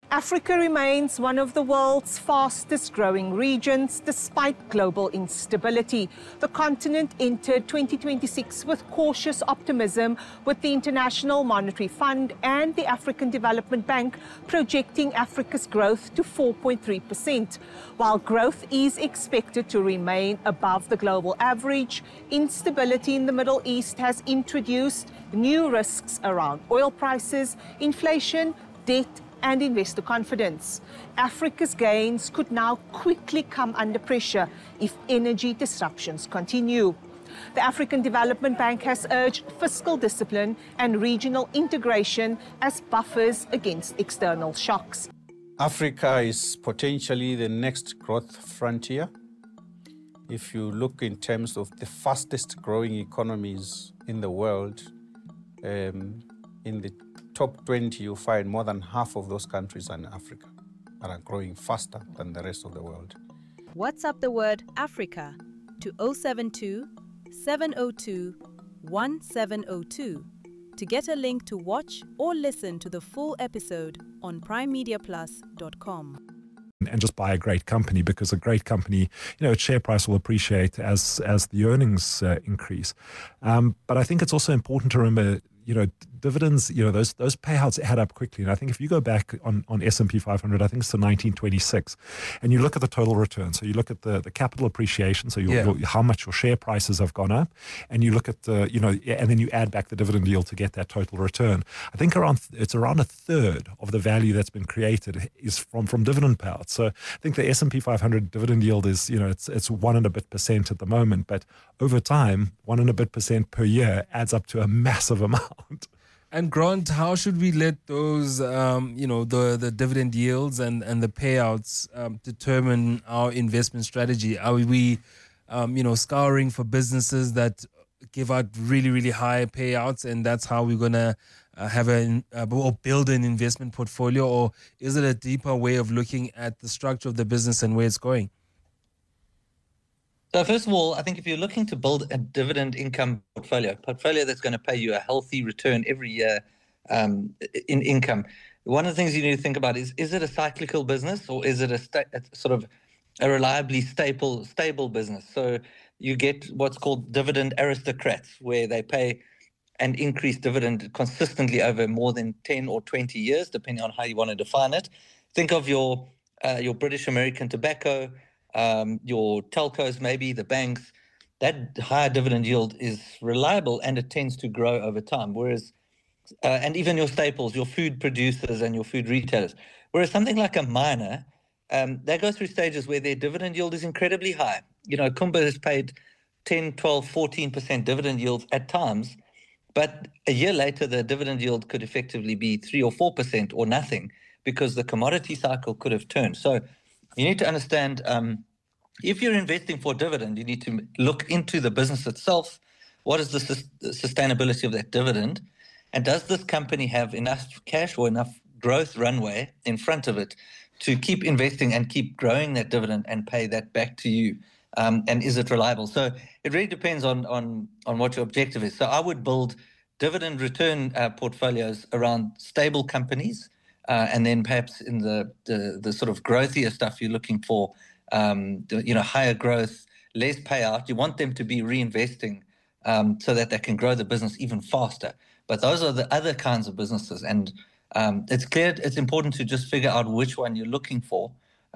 Africa remains one of the world's fastest growing regions despite global instability. The continent entered 2026 with cautious optimism, with the International Monetary Fund and the African Development Bank projecting Africa's growth to 4.3%. While growth is expected to remain above the global average, instability in the Middle East has introduced new risks around oil prices, inflation, debt, and investor confidence. Africa's gains could now quickly come under pressure if energy disruptions continue. The African Development Bank has urged fiscal discipline and regional integration as buffers against external shocks. Africa is potentially the next growth frontier. If you look in terms of the fastest growing economies in the world, in the top 20, you find more than half of those countries are in Africa and are growing faster than the rest of the world. WhatsApp the word Africa to 072 702 1702 to get a link to watch or listen to the full episode on primemediaplus.com. And just buy a great company, because a great company, its share price will appreciate as the earnings increase. But I think it's also important to remember, dividends, those payouts add up quickly. And I think if you go back on S&P 500, I think it's to 1926, and you look at the total return. So you look at the capital appreciation, so how much your share prices have gone up, and you look at and then you add back the dividend yield to get that total return. I think it's around a third of the value that's been created is from dividend payouts. So I think the S&P 500 dividend yield is, it's 1 and a bit percent at the moment, but over time, 1 and a bit percent per year adds up to a massive amount. And Grant, how should we let those, the dividend yields and the payouts determine our investment strategy? Are we, scouring for businesses that give out really, really high payouts, and that's how we're going to have or build an investment portfolio? Or is it a deeper way of looking at the structure of the business and where it's going? So first of all, I think if you're looking to build a dividend income portfolio that's going to pay you a healthy return every year in income, one of the things you need to think about is it a cyclical business, or is it a sort of a reliably stable business? So you get what's called dividend aristocrats, where they pay an increased dividend consistently over more than 10 or 20 years, depending on how you want to define it. Think of your British American Tobacco, your telcos, maybe the banks. That higher dividend yield is reliable, and it tends to grow over time. Whereas, and even your staples, your food producers and your food retailers. Whereas something like a miner, they go through stages where their dividend yield is incredibly high. Kumba has paid 10, 12, 14% dividend yields at times, but a year later, the dividend yield could effectively be 3 or 4% or nothing, because the commodity cycle could have turned. So you need to understand, if you're investing for dividend, you need to look into the business itself. What is the sustainability of that dividend? And does this company have enough cash or enough growth runway in front of it to keep investing and keep growing that dividend and pay that back to you? And is it reliable? So it really depends on what your objective is. So I would build dividend return portfolios around stable companies, and then perhaps in the sort of growthier stuff you're looking for, higher growth, less payout. You want them to be reinvesting so that they can grow the business even faster. But those are the other kinds of businesses. And it's important to just figure out which one you're looking for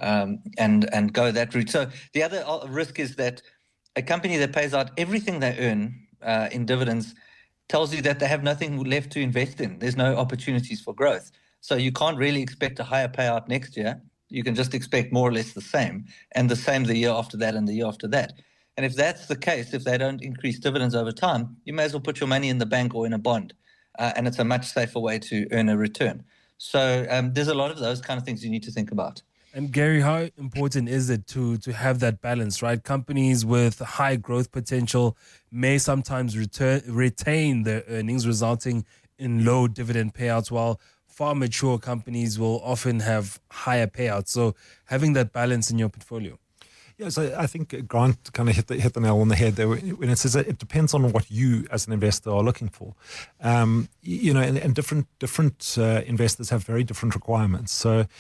and go that route. So the other risk is that a company that pays out everything they earn in dividends tells you that they have nothing left to invest in. There's no opportunities for growth. So you can't really expect a higher payout next year. You can just expect more or less the same, and the same the year after that and the year after that. And if that's the case, if they don't increase dividends over time, you may as well put your money in the bank or in a bond, and it's a much safer way to earn a return. So there's a lot of those kind of things you need to think about. And Gary, how important is it to have that balance, right? Companies with high growth potential may sometimes retain their earnings, resulting in low dividend payouts, while far mature companies will often have higher payouts. So having that balance in your portfolio. Yeah, so I think Grant kind of hit the nail on the head there when it says that it depends on what you as an investor are looking for. And different investors have very different requirements. So